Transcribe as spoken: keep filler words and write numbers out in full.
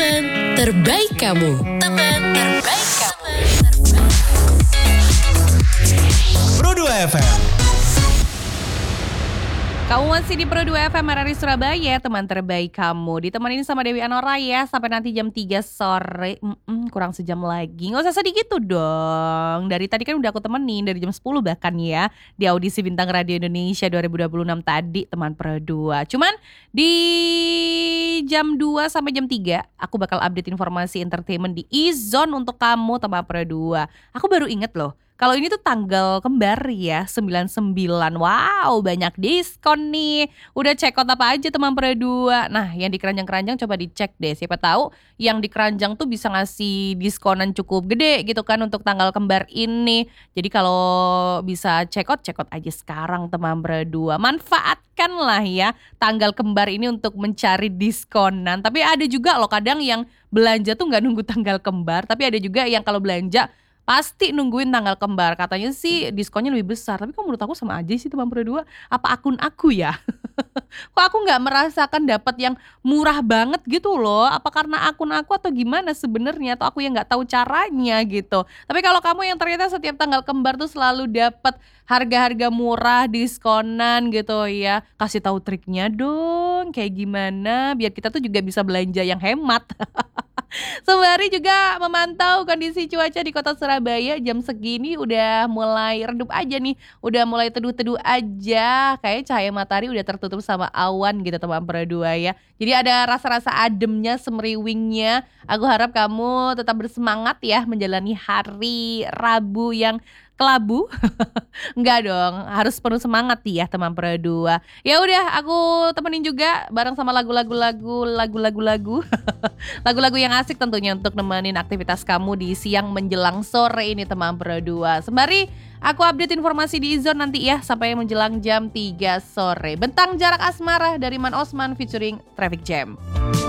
Teman terbaik kamu. Teman terbaik kamu. Pro dua F M. Kamu masih di Pro dua F M R R I Surabaya, teman terbaik kamu. Ditemenin sama Dewi Anora ya, sampai nanti jam tiga sore. Mm-mm, kurang sejam lagi. Gak usah sedih gitu dong. Dari tadi kan udah aku temenin, dari jam sepuluh bahkan ya. Di audisi Bintang Radio Indonesia dua ribu dua puluh enam tadi, teman Pro dua. Cuman di jam dua sampai jam tiga, aku bakal update informasi entertainment di E-Zone untuk kamu, teman Pro dua. Aku baru inget loh. Kalau ini tuh tanggal kembar ya, sembilan puluh sembilan. Wow, banyak diskon nih. Udah check out apa aja teman Pro dua. Nah, yang di keranjang-keranjang coba dicek deh. Siapa tahu yang di keranjang tuh bisa ngasih diskonan cukup gede gitu kan untuk tanggal kembar ini. Jadi kalau bisa check out, check out aja sekarang teman Pro dua. Manfaatkanlah ya tanggal kembar ini untuk mencari diskonan. Tapi ada juga loh kadang yang belanja tuh nggak nunggu tanggal kembar. Tapi ada juga yang kalau belanja pasti nungguin tanggal kembar. Katanya sih diskonnya lebih besar. Tapi kok menurut aku sama aja sih teman Pro dua. Apa akun aku ya? Kok aku gak merasakan dapat yang murah banget gitu loh. Apa karena akun aku atau gimana sebenarnya? Atau aku yang gak tahu caranya gitu. Tapi kalau kamu yang ternyata setiap tanggal kembar tuh selalu dapat harga-harga murah, diskonan gitu ya, kasih tahu triknya dong. Kayak gimana biar kita tuh juga bisa belanja yang hemat. Sembari juga memantau kondisi cuaca di kota Surabaya. Jam segini udah mulai redup aja nih. Udah mulai teduh-teduh aja. Kayak cahaya matahari udah tertutup sama awan gitu teman Pro dua ya. Jadi ada rasa-rasa ademnya, semeriwingnya. Aku harap kamu tetap bersemangat ya menjalani hari Rabu yang kelabu. Enggak dong, harus penuh semangat ya teman Pro dua. Ya udah, aku temenin juga bareng sama lagu-lagu lagu lagu-lagu lagu. Lagu-lagu yang asik tentunya untuk nemenin aktivitas kamu di siang menjelang sore ini teman Pro dua. Sembari aku update informasi di E-Zone nanti ya sampai menjelang jam tiga sore. Bentang Jarak Asmara dari Man Osman featuring Traffic Jam.